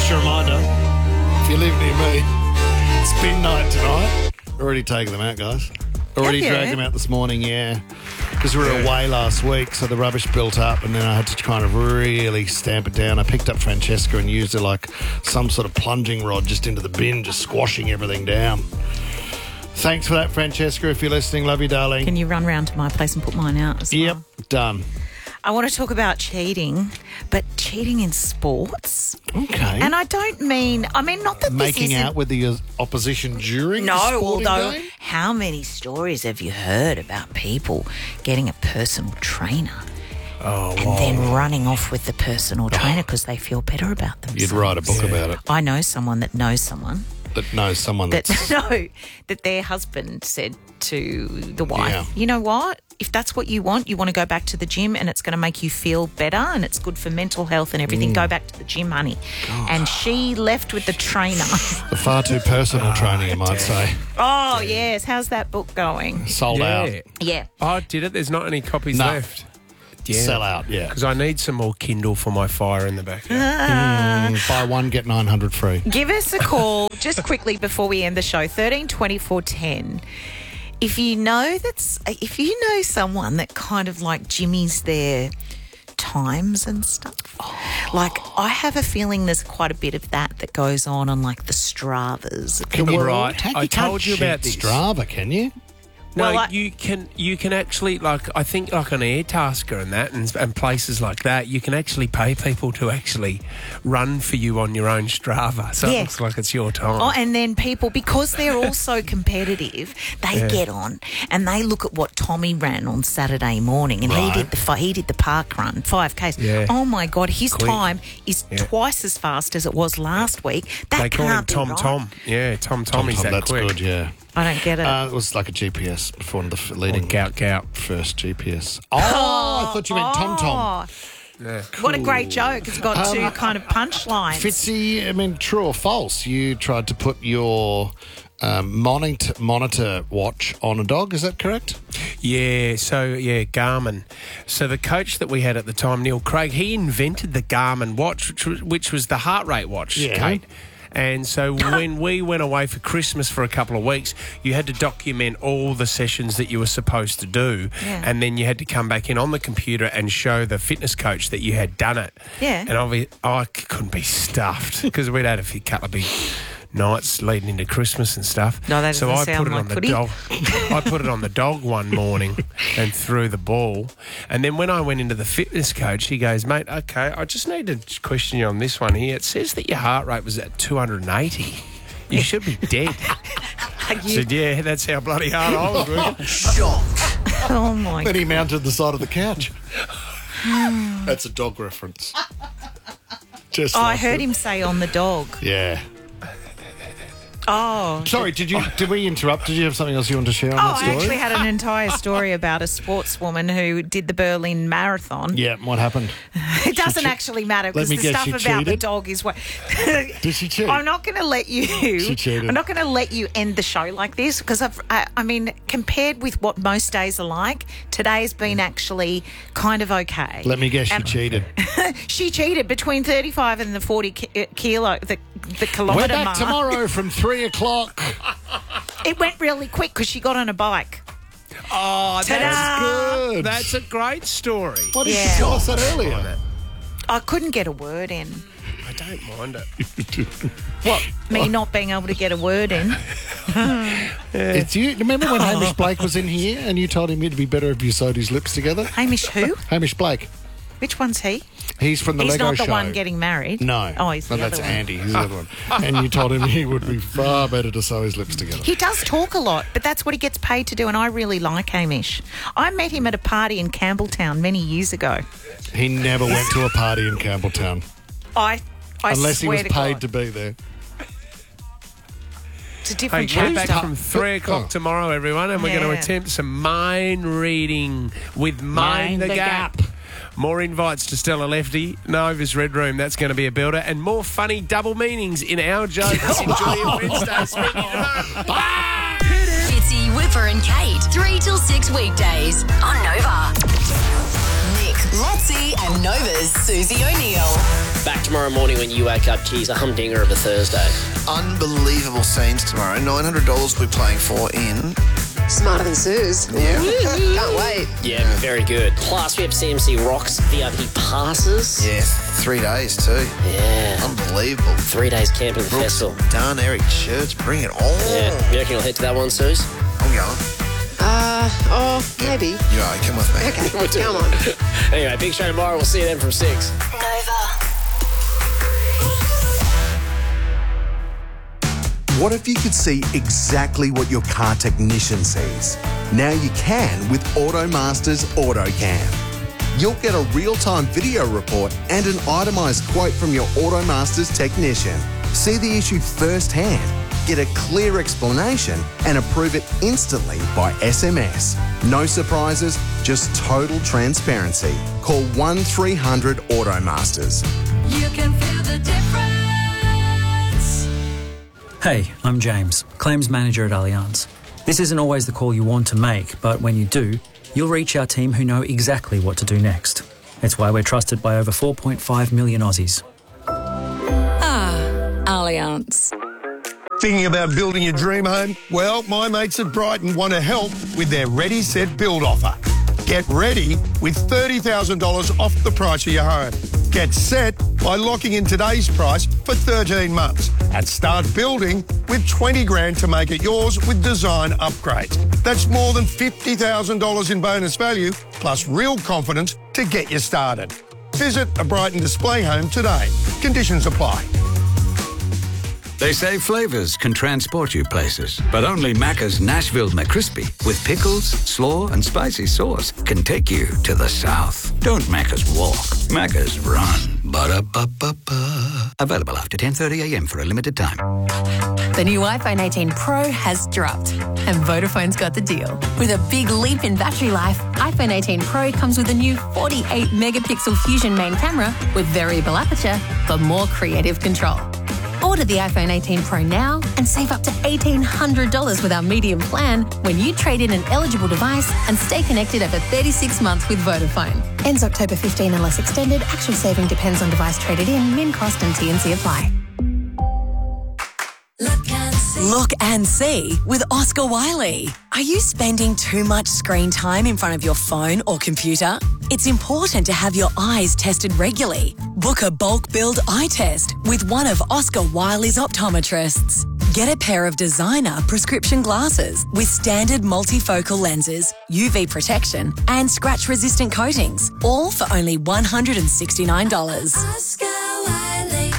Just a reminder, if you live near me, it's bin night tonight. Already taking them out, guys. Already dragged them out this morning, yeah. Because we were away last week, so the rubbish built up, and then I had to kind of really stamp it down. I picked up Francesca and used it like some sort of plunging rod just into the bin, just squashing everything down. Thanks for that, Francesca, if you're listening. Love you, darling. Can you run round to my place and put mine out as well? Yep, done. I want to talk about cheating, but cheating in sports. Okay. And I don't mean, not that Making this out with the opposition during the No, sporting although game? how many stories have you heard about people getting a personal trainer and then running off with the personal trainer because they feel better about themselves? You'd write a book about it. I know someone that knows someone That knows someone that's... that their husband said to the wife, Yeah. you know what? If that's what you want to go back to the gym and it's going to make you feel better and it's good for mental health and everything, go back to the gym, honey. God. And she left with the trainer. The far too personal training, you might say. Oh, yes. How's that book going? Sold out. Yeah. Oh, did it? There's not any copies left. Yeah. Sell out, yeah. Because I need some more Kindle for my fire in the back. Buy one, get 900 free. Give us a call just quickly before we end the show, 13 24 10. If you know someone that kind of like jimmies their times and stuff, like I have a feeling there's quite a bit of that goes on like the Stravas. Right. I told you about this. Strava, can you? No, Well, you can actually, like, I think like on Airtasker and that and places like that, you can actually pay people to actually run for you on your own Strava. So it looks like it's your time. Oh, and then people, because they're all so competitive, they get on and they look at what Tommy ran on Saturday morning, and he did the park run, 5Ks. Yeah. Oh my God, his time is twice as fast as it was last week. That They call him can't be Tom right. Tom. Yeah, Tom He's that that's quick. good, yeah. I don't get it. It was like a GPS before the leading Gout. first GPS. Oh, I thought you meant Tom Tom. Yeah. What a great joke. It's got two kind of punchlines. Fitzy, true or false? You tried to put your monitor watch on a dog, is that correct? Yeah, Garmin. So the coach that we had at the time, Neil Craig, he invented the Garmin watch, which was the heart rate watch, Kate. And so when we went away for Christmas for a couple of weeks, you had to document all the sessions that you were supposed to do. Yeah. And then you had to come back in on the computer and show the fitness coach that you had done it. Yeah. And I couldn't be stuffed because we'd had a couple of big nights leading into Christmas and stuff. No, that doesn't so I sound put it like on the footy. dog. I put it on the dog one morning and threw the ball. And then when I went into the fitness coach, he goes, mate, okay, I just need to question you on this one here. It says that your heart rate was at 280. You should be dead. I said, yeah, that's how bloody hard I was working. Oh my Then God. he mounted the side of the couch. That's a dog reference. I heard him say on the dog. Yeah. Oh. Sorry, did we interrupt? Did you have something else you want to share on that I story? actually had an entire story about a sportswoman who did the Berlin Marathon. Yeah, what happened? It doesn't actually matter because Let me the guess, stuff she about the cheated? dog is what. Did she cheat? I'm not going to let you. She cheated. I'm not going to let you end the show like this because compared with what most days are like, today's been actually kind of okay. Let me guess, she cheated. She cheated between 35 and the 40 kilo, the We're kilometre back mark. tomorrow from 3 o'clock. It went really quick because she got on a bike. Oh, Ta-da! that's Good. That's a great story. What did Yeah. you tell us that earlier? I couldn't get a word in. I don't mind it. What? Me not being able to get a word in. It's you. Remember when Hamish Blake was in here and you told him it'd be better if you sewed his lips together? Hamish who? Hamish Blake. Which one's he? He's from the He's Lego not the show. one getting married. No. Oh, he's the that's other one. Andy. He's the other one. And you told him he would be far better to sew his lips together. He does talk a lot, but that's what he gets paid to do, and I really like Hamish. I met him at a party in Campbelltown many years ago. He never went to a party in Campbelltown. I Unless he swear was to paid God. to be there. It's a Hey, different we're chapter. back from 3 o'clock tomorrow, everyone, and we're going to Yeah. attempt some mind reading with Mind the Gap. More invites to Stella Lefty, Nova's Red Room, that's going to be a builder, and more funny double meanings in our jokes. Enjoy your Wednesday. Speak to you tomorrow. Bye! Fitzy, Whipper and Kate, 3 till 6 weekdays on Nova. Nick, Lotzi and Nova's Susie O'Neill. Back tomorrow morning when you wake up, geez, a humdinger of a Thursday. Unbelievable scenes tomorrow. $900 we're playing for in... Smarter Than Suze. Yeah. Can't wait. Yeah, very good. Plus, we have CMC Rocks VIP passes. Yeah, 3 days too. Yeah. Unbelievable. 3 days camping festival. Done, Eric Church, bring it on. Yeah. You reckon you'll head to that one, Suze? I'm going. Maybe. You are, come with me. Okay, come on. Anyway, big show tomorrow. We'll see you then from 6. Nova. What if you could see exactly what your car technician sees? Now you can with AutoMaster's AutoCam. You'll get a real-time video report and an itemised quote from your AutoMaster's technician. See the issue firsthand, get a clear explanation and approve it instantly by SMS. No surprises, just total transparency. Call 1300 AutoMasters. You can feel the difference. Hey, I'm James, Claims Manager at Allianz. This isn't always the call you want to make, but when you do, you'll reach our team who know exactly what to do next. It's why we're trusted by over 4.5 million Aussies. Allianz. Thinking about building your dream home? Well, my mates at Brighton want to help with their Ready, Set, Build offer. Get ready with $30,000 off the price of your home. Get set by locking in today's price for 13 months and start building with 20 grand to make it yours with design upgrades. That's more than $50,000 in bonus value plus real confidence to get you started. Visit a Brighton display home today. Conditions apply. They say flavours can transport you places, but only Macca's Nashville McCrispy with pickles, slaw and spicy sauce can take you to the south. Don't Macca's walk, Macca's run. Ba-da-ba-ba-ba. Available after 10:30am for a limited time. The new iPhone 18 Pro has dropped, and Vodafone's got the deal. With a big leap in battery life, iPhone 18 Pro comes with a new 48-megapixel Fusion main camera with variable aperture for more creative control. Order the iPhone 18 Pro now and save up to $1,800 with our medium plan when you trade in an eligible device and stay connected over 36 months with Vodafone. Ends October 15 unless extended. Actual saving depends on device traded in. Min cost and T&C apply. Look and see with Oscar Wiley. Are you spending too much screen time in front of your phone or computer? It's important to have your eyes tested regularly. Book a bulk build eye test with one of Oscar Wiley's optometrists. Get a pair of designer prescription glasses with standard multifocal lenses, UV protection and scratch-resistant coatings, all for only $169. Oscar Wiley.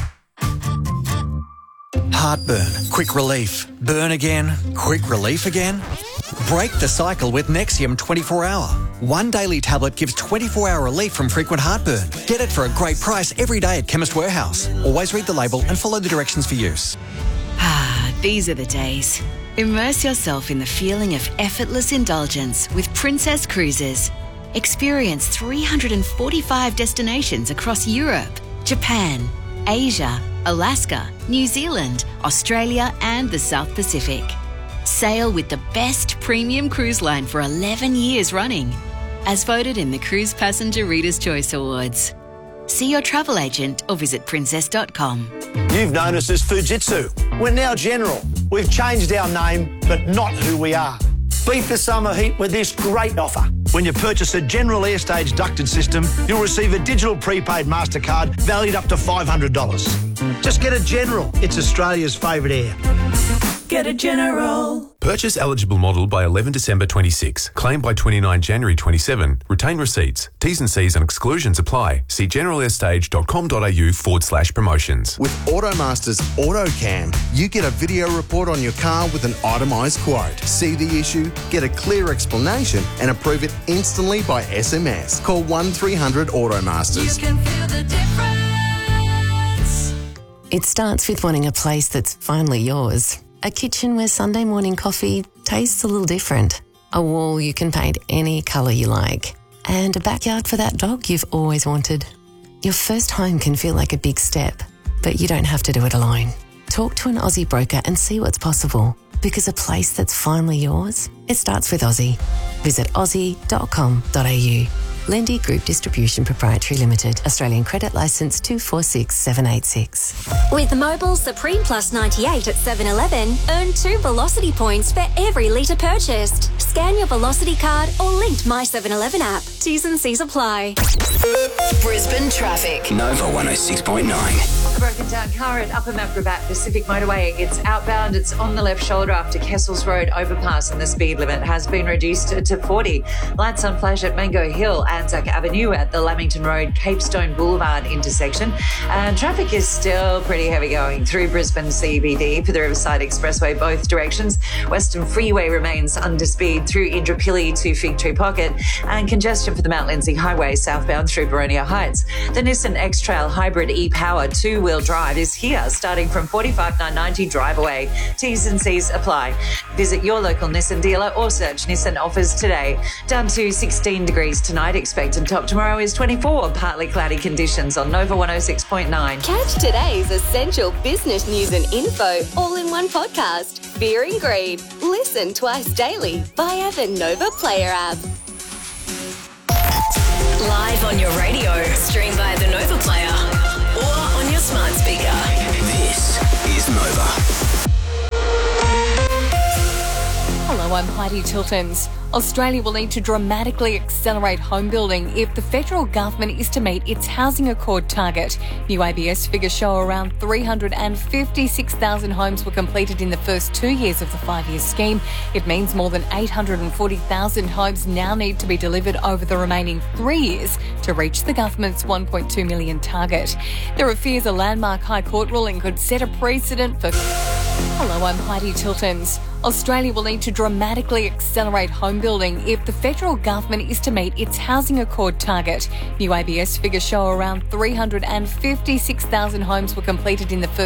Heartburn, quick relief. Burn again, quick relief again. Break the cycle with Nexium 24-hour. One daily tablet gives 24-hour relief from frequent heartburn. Get it for a great price every day at Chemist Warehouse. Always read the label and follow the directions for use. These are the days. Immerse yourself in the feeling of effortless indulgence with Princess Cruises. Experience 345 destinations across Europe, Japan, Asia, Alaska, New Zealand, Australia and the South Pacific. Sail with the best premium cruise line for 11 years running, as voted in the Cruise Passenger Reader's Choice Awards. See your travel agent or visit princess.com. You've known us as Fujitsu. We're now General. We've changed our name, but not who we are. Beat the summer heat with this great offer. When you purchase a General Airstage ducted system, you'll receive a digital prepaid MasterCard valued up to $500. Just get a General. It's Australia's favourite air. Get a General. Purchase eligible model by 11 December 26. Claim by 29 January 27. Retain receipts. T's and C's and exclusions apply. See generalairstage.com.au/promotions. With AutoMaster's AutoCam, you get a video report on your car with an itemised quote. See the issue, get a clear explanation and approve it instantly by SMS. Call 1300 AutoMasters. You can feel the difference. It starts with wanting a place that's finally yours. A kitchen where Sunday morning coffee tastes a little different. A wall you can paint any colour you like. And a backyard for that dog you've always wanted. Your first home can feel like a big step, but you don't have to do it alone. Talk to an Aussie broker and see what's possible. Because a place that's finally yours, it starts with Aussie. Visit aussie.com.au. Lendy Group Distribution Proprietary Limited. Australian Credit Licence 246786. With Mobile Supreme Plus 98 at 7-Eleven, earn 2 Velocity points for every litre purchased. Scan your Velocity card or linked My 7-Eleven app. T's and C's apply. Brisbane traffic. Nova 106.9. A broken down car at Upper Maprabat Pacific Motorway. It's outbound. It's on the left shoulder after Kessels Road overpass, and the speed limit has been reduced to 40. Lights on flash at Mango Hill, Anzac Avenue at the Lamington Road, Capestone Boulevard intersection. And traffic is still pretty heavy going through Brisbane CBD for the Riverside Expressway both directions. Western Freeway remains under speed through Indooroopilly to Fig Tree Pocket, and congestion for the Mount Lindesay Highway southbound through Boronia Heights. The Nissan X-Trail Hybrid e-Power two-wheel drive is here, starting from $45,990 drive away. T's and C's apply. Visit your local Nissan dealer or search Nissan offers today. Down to 16 degrees tonight, expected top tomorrow is 24, partly cloudy conditions on Nova 106.9. Catch today's essential business news and info all in one podcast. Fear and Greed. Listen twice daily via the Nova Player app. Live on your radio, stream via the Nova Player or on your smart speaker. This is Nova. Hello, I'm Heidi Tiltons. Australia will need to dramatically accelerate home building if the federal government is to meet its housing accord target. New ABS figures show around 356,000 homes were completed in the first 2 years of the 5-year scheme. It means more than 840,000 homes now need to be delivered over the remaining 3 years to reach the government's 1.2 million target. There are fears a landmark High Court ruling could set a precedent for... Hello, I'm Heidi Tiltons. Australia will need to dramatically accelerate home building if the federal government is to meet its housing accord target. New ABS figures show around 356,000 homes were completed in the first